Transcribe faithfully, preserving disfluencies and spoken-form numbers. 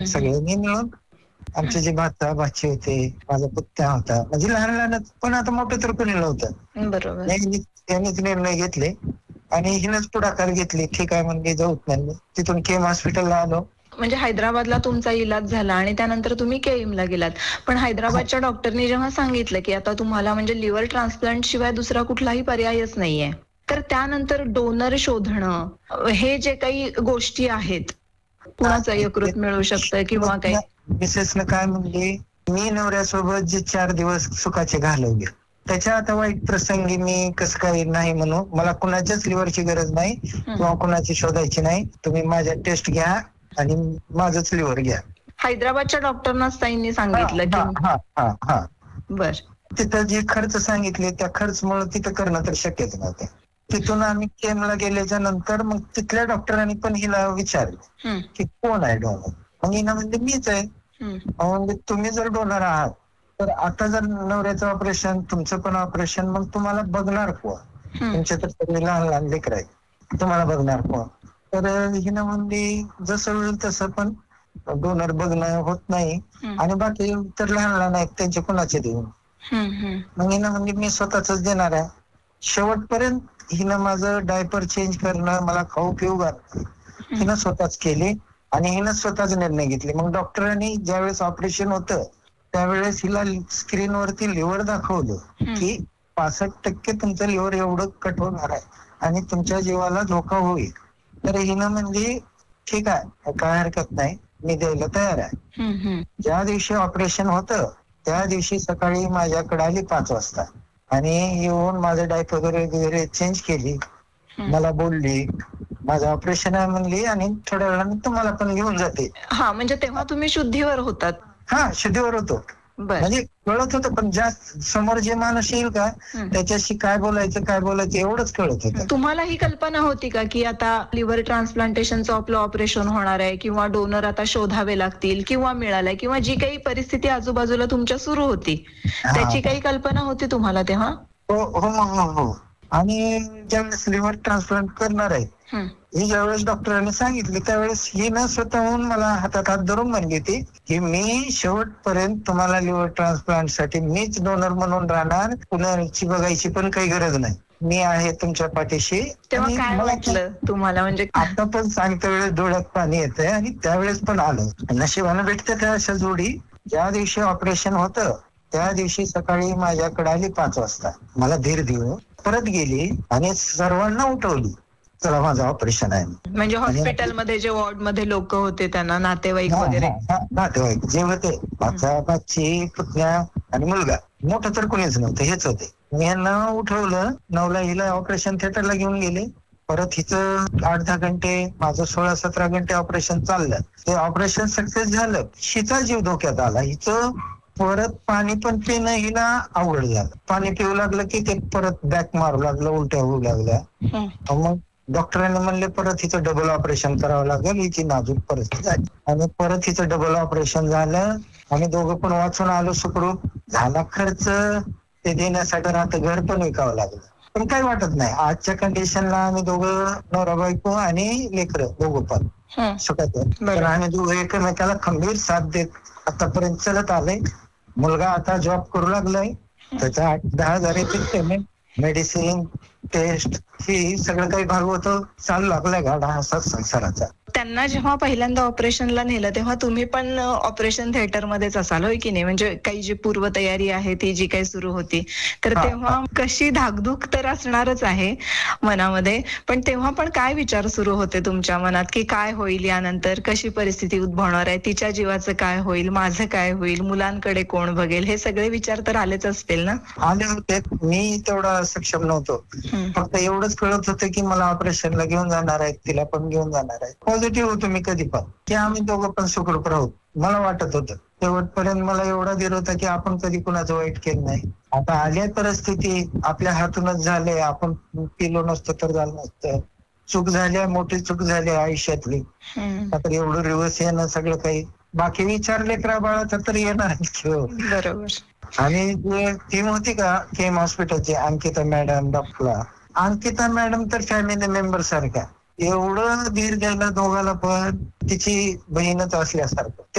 सगळ्यांनी मिळून आमचे जे भाचा भाची होते, माझा पुतण्या होता, म्हणजे लहान लहानच, पण आता मोठं तर कोणी नव्हतं. बरोबर. त्यांनी त्यांनीच निर्णय घेतले आणि हिनच पुढाकार घेतली. ठीक आहे म्हणली, जाऊ म्हणली. तिथून केम हॉस्पिटलला आलो. म्हणजे हैदराबादला तुमचा इलाज झाला आणि त्यानंतर तुम्ही केईमला गेलात. पण हा, हैदराबादच्या डॉक्टरनी जेव्हा सांगितलं, की आता तुम्हाला म्हणजे लिव्हर ट्रान्सप्लांट शिवाय दुसरा कुठलाही पर्यायच नाहीये. तर त्यानंतर डोनर शोधणं, हे जे काही गोष्टी आहेत, कुणाचं यकृत मिळू शकतं किंवा काही. मिसेसनं काय म्हणली, मी नवऱ्यासोबत जे चार दिवस सुखाचे घालवले, त्याच्या आता वाईट प्रसंगी मी कसं काही नाही म्हणू. मला कुणाच्याच लिव्हरची गरज नाही किंवा कुणाची शोधायची नाही. तुम्ही माझ्या टेस्ट घ्या आणि माझंच लिव्हर घ्या. हैदराबादच्या डॉक्टरनाच ताईंनी हा सांगितलं हा की हा हा हा बर. तिथं जे खर्च सांगितले, त्या खर्चमुळे तिथं करणं तर शक्यच नव्हतं. तिथून आम्ही केमला गेल्याच्या नंतर मग तिथल्या डॉक्टरांनी पण हिला विचारलं की कोण आहे डोनर. मग हिनं म्हणजे मीच आहे. म्हणजे तुम्ही जर डोनर आहात तर आता जर नवऱ्याचं ऑपरेशन, तुमचं पण ऑपरेशन, मग तुम्हाला बघणार कोण? तुमच्या तर सगळे लहान लहान लेकर आहेत, तुम्हाला बघणार कोण? तर हिनं म्हणली जसं होईल तसं, पण डोनर बघणं होत नाही आणि बाकी तर लहान लहान आहेत, त्यांचे कुणाचे देऊ. मग हिनं म्हणली मी स्वतःच देणार आहे. शेवटपर्यंत हिनं माझं डायपर चेंज करणं, मला खाऊ पिऊ घालणं, हिनं स्वतःच केली आणि हिनं स्वतःच निर्णय घेतले. मग डॉक्टरांनी ज्यावेळेस ऑपरेशन होतं त्यावेळेस हिला स्क्रीनवरती लिव्हर दाखवलं की पासष्ट टक्के तुमचं लिव्हर एवढं कट होणार आहे आणि तुमच्या जीवाला धोका होईल. तर हिनं म्हणली ठीक आहे, काय हरकत नाही, मी द्यायला तयार आहे. ज्या दिवशी ऑपरेशन होतं त्या दिवशी सकाळी माझ्याकडे आली पाच वाजता आणि येऊन माझं डायपर वगैरे वगैरे चेंज केली. मला बोलली माझं ऑपरेशन आहे म्हणली आणि थोड्या वेळाने तुम्हाला पण घेऊन जाते. हा, म्हणजे तेव्हा तुम्ही शुद्धीवर होतात. हा, शुद्धीवर होतो. म्हणजे कळत होतं, पण जास्त समोर जे माणूस येईल का त्याच्याशी काय बोलायचं काय बोलायचं एवढंच कळत होतं. तुम्हाला ही कल्पना होती का की आता लिव्हर ट्रान्सप्लांटेशनचं आपलं ऑपरेशन होणार आहे किंवा डोनर आता शोधावे लागतील किंवा मिळालाय किंवा जी काही परिस्थिती आजूबाजूला तुमच्या सुरू होती, त्याची काही कल्पना होती तुम्हाला तेव्हा? हो हो हो हो. आणि ज्यावेळेस लिव्हर ट्रान्सप्लांट करणार आहे ही ज्यावेळेस डॉक्टरांनी सांगितली त्यावेळेस ही न स्वतःहून मला हातात हात धरून म्हणली ती की मी शेवटपर्यंत तुम्हाला लिव्हर ट्रान्सप्लांट साठी मीच डोनर म्हणून राहणार, कुणाची बघायची पण काही गरज नाही, मी आहे तुमच्या पाठीशी. तेव्हा आणि काय मला वाटलं तुम्हाला? म्हणजे आता पण सांगते वेळेस डोळ्यात पाणी येतंय आणि त्यावेळेस पण आलं. नशिबानं भेटते त्या अशा जोडी. ज्या दिवशी ऑपरेशन होतं त्या दिवशी सकाळी माझ्याकडे आली पाच वाजता, मला धीर देऊन परत गेली आणि सर्वांना उठवली, चला माझं ऑपरेशन आहे. म्हणजे हॉस्पिटलमध्ये जे वॉर्ड मध्ये लोक होते त्यांना, नातेवाईक वगैरे? नातेवाईक जे होते, भाचा भाची, पुतण्या आणि मुलगा, मोठं तर कोणीच नव्हतं, हेच होते. मी यांना उठवलं, नऊला हिला ऑपरेशन थिएटरला घेऊन गेले. परत हिचं आठ दहा घंटे, माझं सोळा सतरा घंटे ऑपरेशन चाललं. ते ऑपरेशन सक्सेस झालं, हिचा जीव धोक्यात आला. हिचं परत पाणी पण पिणं हिला अवघड झालं. पाणी पिऊ लागलं की ते परत बॅक मारू लागलं, उलट्या होऊ लागल्या. मग डॉक्टरांनी म्हणले परत हिचं डबल ऑपरेशन करावं लागेल, हिची नाजूक परिस्थिती झाली. आणि परत हिचं डबल ऑपरेशन झालं. आम्ही दोघं पण वाचून आलो सुखरूप. झाला खर्च, ते देण्यासाठी आता घर पण विकावं लागलं. पण काही वाटत नाही, आजच्या कंडिशनला आम्ही दोघं नवरा बायको आणि लेकरं दोघं पण सुखात, तर आम्ही दोघं एकमेकाला खंबीर साथ देत आतापर्यंत चलत आलोय. मुलगा आता जॉब करू लागलाय, त्याचा आठ दहा हजार येते पेमेंट, मेडिसिन, टेस्ट, फी सगळं काही भागवतो, चालू लागलाय गाडा असा संसाराचा. त्यांना जेव्हा पहिल्यांदा ऑपरेशनला नेलं तेव्हा तुम्ही पण ऑपरेशन थिएटर मध्येच असाल, होय की नाही? म्हणजे काही जी पूर्व तयारी आहे ती जी काही सुरू होती, तर तेव्हा कशी धाकधूक तर असणारच आहे मनामध्ये, पण तेव्हा पण काय विचार सुरू होते तुमच्या मनात की काय होईल यानंतर, कशी परिस्थिती उद्भवणार आहे, तिच्या जीवाचं काय होईल, माझं काय होईल, मुलांकडे कोण बघेल, हे सगळे विचार तर आलेच असतील ना? आले होते. मी तेवढा सक्षम नव्हतो, फक्त एवढंच कळत होतं की मला ऑपरेशनला घेऊन जाणार आहेत, तिला पण घेऊन जाणार आहे. पॉझिटिव्ह होतो मी कधी पण, की आम्ही दोघं पण सुखरूप राहू, मला वाटत होतं. शेवटपर्यंत मला एवढा धीर होता की आपण कधी कुणाचं वाईट केलं नाही. आता आली परिस्थिती, आपल्या हातूनच झाले, आपण केलो नसतं तर झालं नसतं. चूक झाली, मोठी चूक झाली आयुष्यातली. आता एवढं रिवर्स येणं सगळं काही, बाकी विचार लेकरा बाळाचा तर येणार. बरोबर. आणि जे टीम होती का केम हॉस्पिटलची, Ankita madam, doctor Ankita madam तर फॅमिली मेंबर सारख्या, एवढं धीर द्यायला दोघाला पण तिची बहीणच असल्यासारखं.